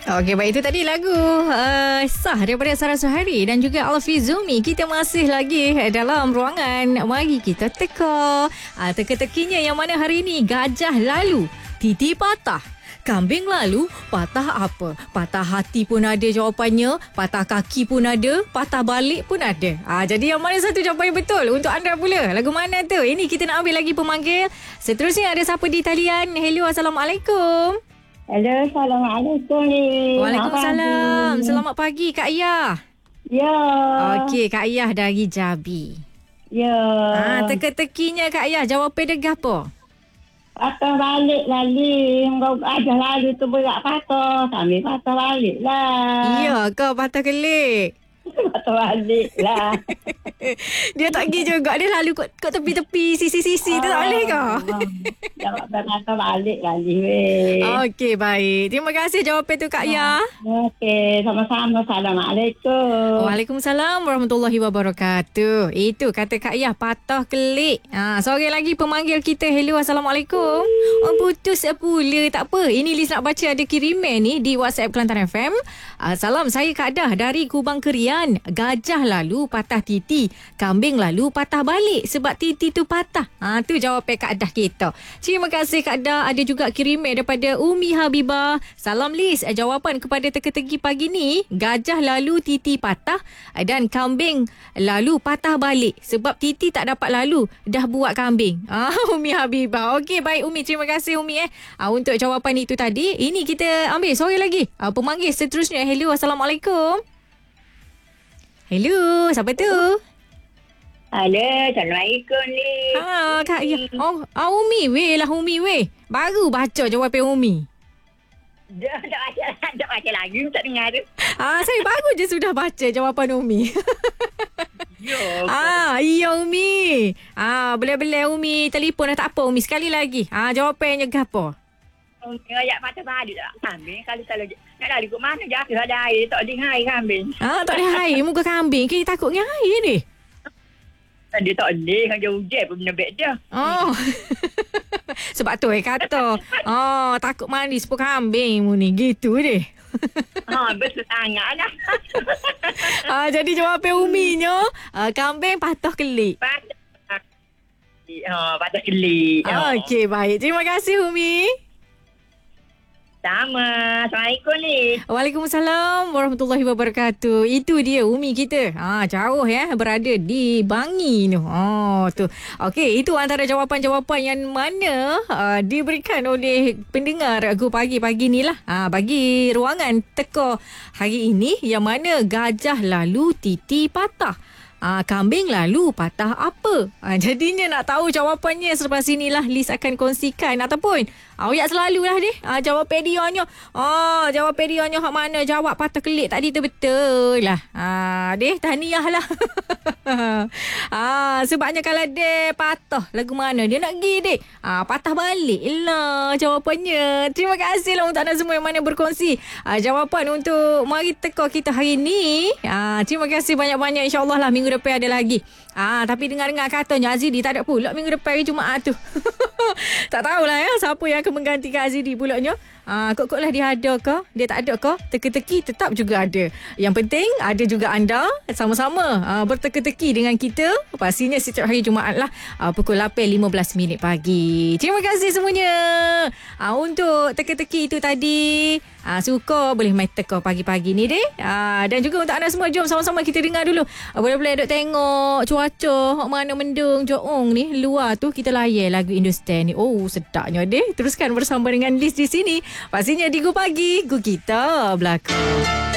Okey, baik, itu tadi lagu Sah daripada Sarah Suhari dan juga Alfi Zumi. Kita masih lagi dalam ruangan. Mari kita teka. Teka-tekinya yang mana hari ini? Gajah lalu, titi patah. Kambing lalu, patah apa? Patah hati pun ada jawapannya, patah kaki pun ada, patah balik pun ada. Jadi yang mana satu jawapan yang betul untuk anda pula? Lagu mana tu? Ini kita nak ambil lagi pemanggil. Seterusnya ada siapa di talian? Hello, Assalamualaikum. Hello, Assalamualaikum. Waalaikumsalam. Selamat pagi, Kak Iyah. Ya. Okey, Kak Iyah dari Jabi. Ya. Teka-tekinya Kak Iyah, jawapan dia apa? Patah balik lali. Kau ajar lalu tu berat patah. Kami patah balik lah. Ya, kau patah kelik. Patah balik lah. Dia tak pergi juga. Dia lalu kat tepi-tepi, sisi-sisi tu tak boleh kau? Jawab patah balik lali weh. Okey, baik. Terima kasih jawapan tu Kak Iyah. Okey, sama-sama. Assalamualaikum. Waalaikumsalam warahmatullahi wabarakatuh. Itu kata Kak Iyah, patah kelik. Seorang lagi pemanggil kita. Hello, Assalamualaikum. Putus pula. Tak apa. Ini Liz nak baca ada kiriman ni di WhatsApp Kelantan FM. Salam, saya Kak Dah dari Kubang Kerian. Gajah lalu patah titi, kambing lalu patah balik sebab titi tu patah. Tu jawapan Kak Dah kita. Terima kasih Kak Dah. Ada juga kiriman daripada Umi Habibah. Salam Liz, jawapan kepada teka-teki pagi ni, gajah lalu titi patah dan kambing lalu patah balik sebab titi tak dapat lalu, dah buat kambing. Umi Habibah. Okey, baik Umi, terima kasih Umi untuk jawapan itu tadi. Ini kita ambil sore lagi pemanggil seterusnya. Hello, Assalamualaikum. Hello, siapa tu? Halo, Assalamualaikum ni. Kak ya. Umi weh lah, Umi weh. Baru baca jawapan Umi. Dah baca lagi, tak dengar tu. Saya baru je sudah baca jawapan Umi. Ya Umi. Boleh-boleh Umi telefon dah tak apa Umi. Sekali lagi. Jawapannya apa? Ayat mata balik tak kambing. Kalau nak lari ke mana jatuh ada air. Tak ada air kambing. Tak ada air muka kambing. Kita takut dengan air ni. Dia tak ada. Kan dia hujan pun benda dia. Sebab tu kata. Takut mandi sepuluh kambing mu ni. Gitu deh. Betul sangat lah. Jadi jawapan Uminya, kambing patah kelik. Patah kelik. Okey, baik. Terima kasih Umi. Sama. Assalamualaikum ni. Waalaikumsalam warahmatullahi wabarakatuh. Itu dia Umi kita. Jauh berada di Bangi tu. Tu. Okey, itu antara jawapan-jawapan yang mana diberikan oleh pendengar Go Pagi-pagi ni lah. Bagi ruangan teka hari ini yang mana gajah lalu titi patah. Kambing lalu patah apa? Jadinya nak tahu jawapannya selepas inilah Liz akan kongsikan ataupun awak selalulah deh. Jawapan dianya. Jawapan dianya hak mana jawab patah kelik tadi tu betul lah. Deh tahniah lah. Sebabnya kalau dia patah lagu mana dia nak pergi deh. Patah balik lah jawapannya. Terima kasih lah untuk anda semua yang mana berkongsi jawapan untuk mari teka kita hari ni. Terima kasih banyak-banyak, insyaAllah lah minggu depan ada lagi. Tapi dengar-dengar katanya Azidi tak ada pula minggu depan hari Jumaat tu. Tak tahulah siapa yang akan menggantikan Azidi pulaknya. Kok lah dia ada ke, dia tak ada ke, teka-teki tetap juga ada. Yang penting ada juga anda sama-sama berteka-teki dengan kita. Pastinya setiap hari Jumaat lah pukul 8.15 pagi. Terima kasih semuanya untuk teka-teki itu tadi. Suka boleh main teka pagi-pagi ni deh. Dan juga untuk anda semua, jom sama-sama kita dengar dulu. Boleh-boleh duk tengok cuaca mana mendung joong ni luar tu, kita layan lagu Hindustan ni. Sedapnya deh. Teruskan bersama dengan Liz di sini. Pastinya di Go Pagi, Go kita belakang.